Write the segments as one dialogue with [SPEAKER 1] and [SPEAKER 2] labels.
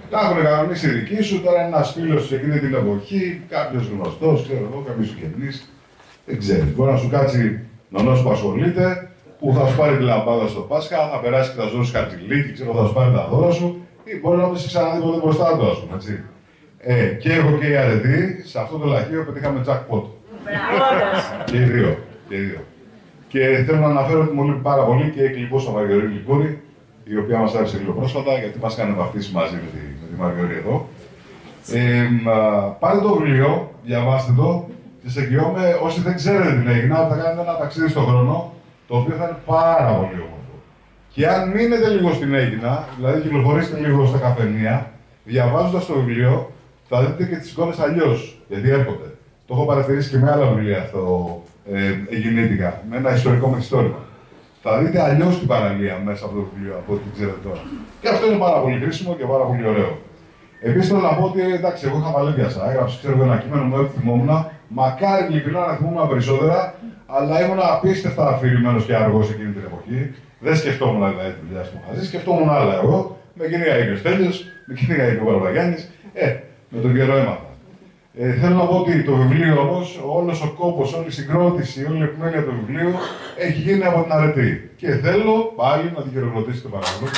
[SPEAKER 1] Τα έχουν κανονίσει οι δικοί σου, τώρα είναι ένας φίλος εκείνη την εποχή, κάποιος γνωστός, ξέρω εγώ, κάποιος συγγενής. Δεν ξέρεις. Μπορεί να σου κάτσει νονός που ασχολείται, που θα σου πάρει τη λαμπάδα στο Πάσχα, θα περάσει και θα σου δώσει χαρτζηλίκι, ξέρω, θα σου πάρει τα δώρα σου, ή μπορεί να μην σε ξαναδεί ποτέ μπροστά του, ας πούμε, έτσι. Και εγώ και η Αρετή, σε αυτό το λαχείο πετύχαμε jackpot. Και οι δύο. Και θέλω να αναφέρω ότι μου λείπει πάρα πολύ και η Κλειπούσα Μαργιορή Γλυκούρη, η οποία μας άφησε λίγο πρόσφατα, γιατί μας κάνει βαφτίσει μαζί με τη Μαργιορή εδώ. Πάρτε το βιβλίο, διαβάστε το και σε εγγυώμαι, όσοι δεν ξέρετε την Αίγινα, ότι θα κάνετε ένα ταξίδι στον χρόνο, το οποίο θα είναι πάρα πολύ όμορφο. Και αν μείνετε λίγο στην Αίγινα, δηλαδή κυκλοφορήσετε λίγο στα καφενεία, διαβάζοντας το βιβλίο, θα δείτε και τις εικόνες αλλιώς, γιατί έρχονται. Το έχω παρατηρήσει και με άλλα βιβλία αυτό, Αιγινήτικα, με ένα ιστορικό μυθιστόρημα. Θα δείτε αλλιώς την παραλία μέσα από το βιβλίο από ό,τι ξέρετε τώρα. Και αυτό είναι πάρα πολύ χρήσιμο και πάρα πολύ ωραίο. Επίσης θέλω να πω ότι εντάξει, εγώ είχα παλαιπιάσα. Έγραψα ξέρω, ένα κείμενο με ό,τι θυμόμουν. Μακάρι ειλικρινά να θυμόμουν περισσότερα, αλλά ήμουν απίστευτα αφηρημένος και αργός εκείνη την εποχή. Δεν σκεφτόμουν δηλαδή τη δουλειά στο μαζί, σκεφτόμουν άλλα εγώ. Με κυνήγαγε και ο Στέλιος, με κυνήγαγε και ο Παραπαγιάννης. Με τον καιρό έμαθα. Θέλω να πω ότι το βιβλίο όμως, όλος ο κόπος, όλη η συγκρότηση, όλη η επιμέλεια του βιβλίου έχει γίνει από την Αρετή. Και θέλω πάλι να τη χειροκροτήσετε παρακαλώ.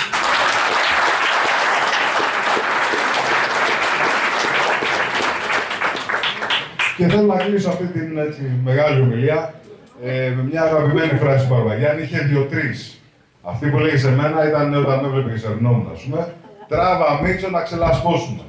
[SPEAKER 1] Και θέλω να κλείσω αυτή την έτσι, μεγάλη ομιλία με μια αγαπημένη φράση του Παραπαγιάννη. Είχε 2-3. Αυτή που λέγει σε μένα ήταν όταν με έβλεπε και σε ερνόμουν, ας πούμε. Τράβα Μίτσο να ξελασπώσουμε.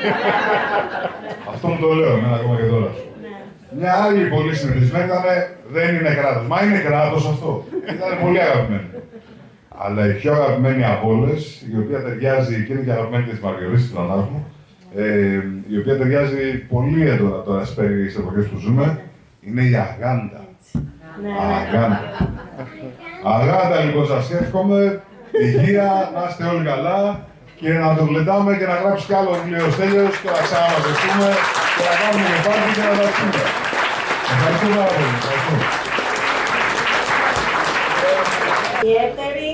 [SPEAKER 1] Αυτό μου το λέω εμένα ακόμα και τώρα. Μια άλλη πολύ συνηθισμένη ήταν δεν είναι κράτος. Μα είναι κράτος αυτό. Ήταν πολύ αγαπημένη. Αλλά η πιο αγαπημένη από όλες, η οποία ταιριάζει και είναι και αγαπημένη της Μαργιορής, της νονάς μου, η οποία ταιριάζει πολύ έντονα τώρα στις εποχές που ζούμε, είναι η Αγάντα. Αγάντα. Αγάντα λοιπόν σας εύχομαι, υγεία, να είστε όλοι καλά. Και να το γλεντάμε και να γράψει κι άλλο βιβλίο ο Στέλιος και να ξαναμαζευτούμε και να κάνουμε και πάρτι και να τα πούμε. Ευχαριστώ πάρα πολύ.
[SPEAKER 2] Ιδιαίτερη.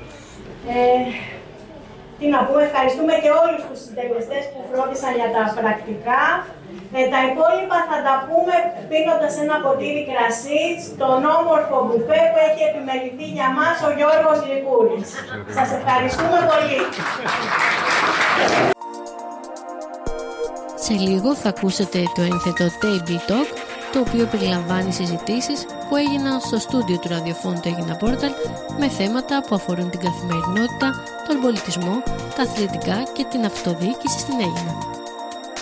[SPEAKER 2] Τι να πούμε, ευχαριστούμε και όλους τους συντελεστές που φρόντισαν για τα πρακτικά. Τα υπόλοιπα θα τα πούμε πίνοντας ένα ποτήρι κρασί στον όμορφο μπουφέ που έχει επιμεληθεί για μας ο Γιώργος Γλυκούρης. Σας ευχαριστούμε πολύ.
[SPEAKER 3] Σε λίγο θα ακούσετε το ένθετο Table Talk, το οποίο περιλαμβάνει συζητήσεις που έγιναν στο στούντιο του ραδιοφώνου του Aegina Portal με θέματα που αφορούν την καθημερινότητα, τον πολιτισμό, τα αθλητικά και την αυτοδιοίκηση στην Αίγινα.